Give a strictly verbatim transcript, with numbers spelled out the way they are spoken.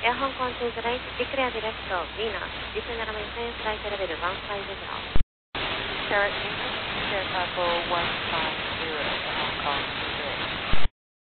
Air Hong Kong to the right, declare direct to Venus, descend and maintain flight level one five zero. Carrot Venus, Air Taco one